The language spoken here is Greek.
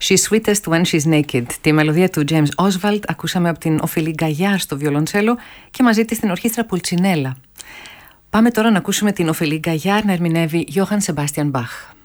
She's sweetest when she's naked. Τη μελωδία του James Oswald ακούσαμε από την Οφελή Γκαγιάρ στο βιολοντσέλο και μαζί της την ορχήστρα Pulcinella. Πάμε τώρα να ακούσουμε την Οφελή Γκαγιάρ να ερμηνεύει Johann Sebastian Bach.